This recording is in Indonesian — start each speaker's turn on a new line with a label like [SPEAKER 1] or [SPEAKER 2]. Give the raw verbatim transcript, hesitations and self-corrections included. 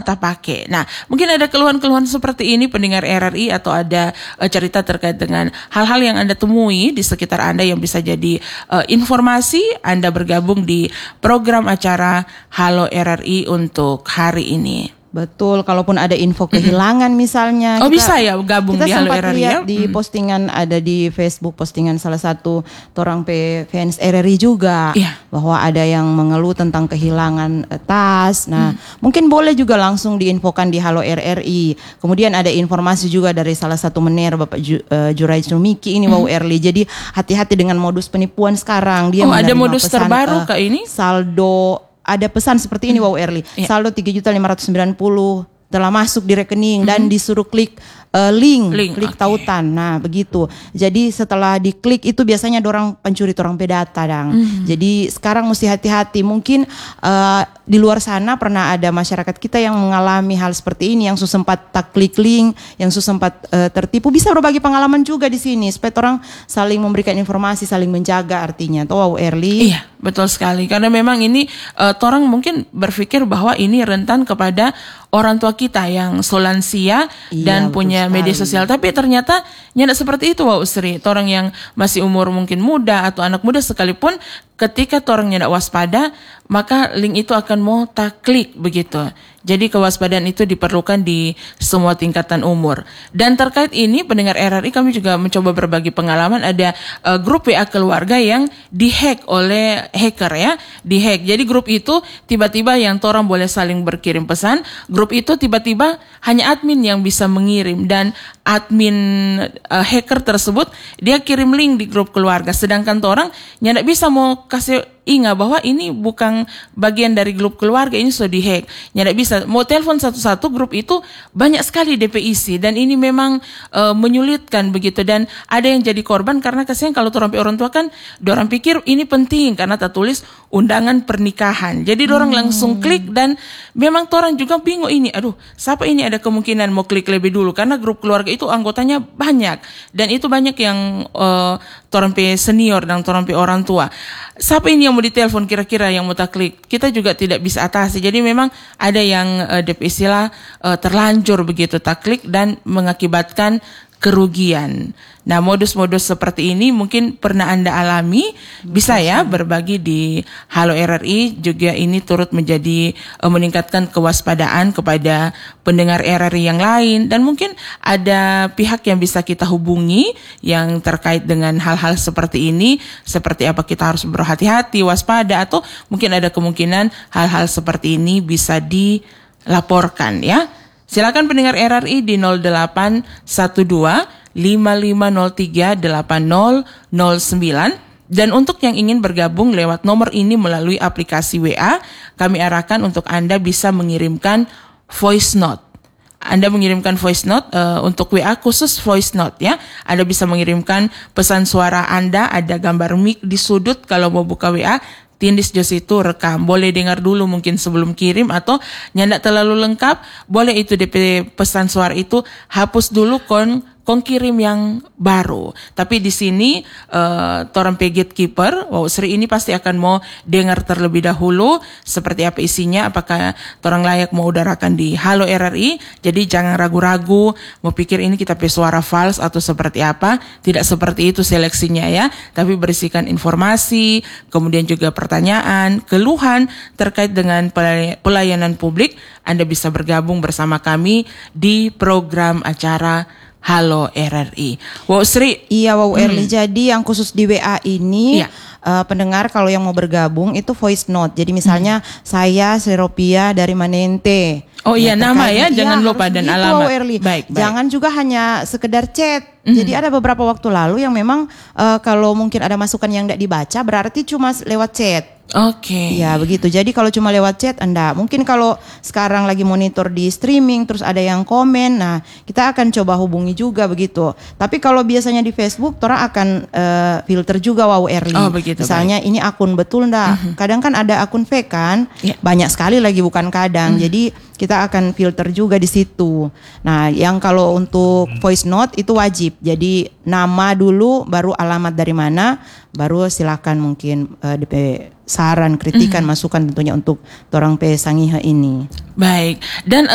[SPEAKER 1] ta pake. Nah, mungkin ada keluhan-keluhan seperti ini pendengar R R I atau ada uh, cerita terkait dengan hal-hal yang Anda temui di sekitar Anda yang bisa jadi uh, informasi, Anda bergabung di program acara Halo R R I untuk hari ini.
[SPEAKER 2] Betul, kalaupun ada info kehilangan mm-hmm. misalnya.
[SPEAKER 1] Oh kita, bisa ya gabung di Halo R R I ya?
[SPEAKER 2] Kita sempat lihat di mm. postingan, ada di Facebook postingan salah satu torang P fans R R I juga. Yeah. Bahwa ada yang mengeluh tentang kehilangan uh, tas. Nah mm. mungkin boleh juga langsung diinfokan di Halo R R I. Kemudian ada informasi juga dari salah satu mener Bapak Ju, uh, Jurai Sumiki ini mm. Wow R L I. Jadi hati-hati dengan modus penipuan sekarang. Dia
[SPEAKER 1] oh ada modus pesan, terbaru uh, kak ini?
[SPEAKER 2] Saldo. Ada pesan seperti ini, Wow Erli. Yeah. Saldo tiga juta lima ratus sembilan puluh telah masuk di rekening mm-hmm. dan disuruh klik uh, link, link, klik okay. tautan. Nah, begitu. Jadi setelah diklik itu biasanya dorang pencuri torang pe data, dang. Mm-hmm. Jadi sekarang mesti hati-hati. Mungkin uh, di luar sana pernah ada masyarakat kita yang mengalami hal seperti ini, yang sempat tak klik link, yang sempat uh, tertipu. Bisa berbagi pengalaman juga di sini supaya orang saling memberikan informasi, saling menjaga artinya. Tuh, Wow Erli.
[SPEAKER 1] Iya, betul sekali. Karena memang ini uh, orang mungkin berpikir bahwa ini rentan kepada orang tua kita yang solansia iya, dan punya sekali. Media sosial, tapi ternyata nyata seperti itu, Wow Sri. Orang yang masih umur mungkin muda atau anak muda sekalipun, ketika orang nyata waspada, maka link itu akan mau tak klik begitu. Jadi kewaspadaan itu diperlukan di semua tingkatan umur. Dan terkait ini pendengar R R I kami juga mencoba berbagi pengalaman. Ada uh, grup W A keluarga yang dihack oleh hacker ya, dihack. Jadi grup itu tiba-tiba yang orang boleh saling berkirim pesan. Grup itu tiba-tiba hanya admin yang bisa mengirim, dan admin uh, hacker tersebut dia kirim link di grup keluarga. Sedangkan orang nggak bisa mau kasih ingat bahwa ini bukan bagian dari grup keluarga, ini sudah dihack. Nggak bisa mau telepon satu-satu, grup itu banyak sekali D P isi, dan ini memang uh, menyulitkan begitu. Dan ada yang jadi korban karena kasihan kalau orang orang tua kan, orang pikir ini penting karena tertulis undangan pernikahan. Jadi orang hmm. langsung klik, dan memang orang juga bingung ini, aduh, siapa ini ada kemungkinan mau klik lebih dulu karena grup keluarga itu anggotanya banyak, dan itu banyak yang uh, orang senior dan orang orang tua. Siapa ini yang mau ditelepon kira-kira yang mau tak klik? Kita juga tidak bisa atasi. Jadi memang ada yang uh, D P istilah uh, terlanjur begitu tak klik dan mengakibatkan kerugian. Nah, modus-modus seperti ini mungkin pernah Anda alami, bisa ya berbagi di Halo R R I. Juga ini turut menjadi uh, meningkatkan kewaspadaan kepada pendengar R R I yang lain, dan mungkin ada pihak yang bisa kita hubungi yang terkait dengan hal-hal seperti ini, seperti apa kita harus berhati-hati, waspada, atau mungkin ada kemungkinan hal-hal seperti ini bisa dilaporkan ya. Silakan pendengar R R I di nol delapan satu dua lima lima nol tiga delapan nol nol sembilan. Dan untuk yang ingin bergabung lewat nomor ini melalui aplikasi W A, kami arahkan untuk Anda bisa mengirimkan voice note. Anda mengirimkan voice note uh, untuk W A khusus voice note ya. Anda bisa mengirimkan pesan suara Anda, ada gambar mic di sudut kalau mau buka W A. Tindis jos itu rekam, boleh dengar dulu mungkin sebelum kirim, atau nyandak terlalu lengkap, boleh itu D P pesan suara itu hapus dulu kon kon kirim yang baru. Tapi di sini uh, torang P gatekeeper, Wow Sri ini pasti akan mau dengar terlebih dahulu seperti apa isinya, apakah torang layak mau udarakan di Halo R R I. Jadi jangan ragu-ragu mau pikir ini kita pe suara false atau seperti apa. Tidak seperti itu seleksinya ya, tapi berisikan informasi, kemudian juga pertanyaan, keluhan terkait dengan pelayanan publik. Anda bisa bergabung bersama kami di program acara Halo R R I. Wow Sri.
[SPEAKER 2] Iya Wow Erli. Hmm. Jadi yang khusus di W A ini iya. uh, pendengar kalau yang mau bergabung itu voice note. Jadi misalnya hmm. saya Seropia dari Manente.
[SPEAKER 1] Oh iya, ya, nama ya, jangan ya, lupa dan gitu, alamat.
[SPEAKER 2] Wow Erli. Baik, baik. Jangan juga hanya sekedar chat. Mm-hmm. Jadi ada beberapa waktu lalu yang memang uh, kalau mungkin ada masukan yang tidak dibaca berarti cuma lewat chat.
[SPEAKER 1] Oke. Okay.
[SPEAKER 2] Ya begitu. Jadi kalau cuma lewat chat Anda, mungkin kalau sekarang lagi monitor di streaming terus ada yang komen, nah kita akan coba hubungi juga begitu. Tapi kalau biasanya di Facebook, orang akan uh, filter juga Wow Erli.
[SPEAKER 1] Oh begitu.
[SPEAKER 2] Misalnya baik. Ini akun betul ndak? Mm-hmm. Kadang kan ada akun fake kan, yeah. Banyak sekali lagi bukan kadang. Mm-hmm. Jadi kita akan filter juga di situ. Nah, yang kalau untuk voice note itu wajib. Jadi nama dulu, baru alamat dari mana, baru silakan mungkin uh, D P saran, kritikan, mm. masukan tentunya untuk orang P Sangiha ini.
[SPEAKER 1] Baik. Dan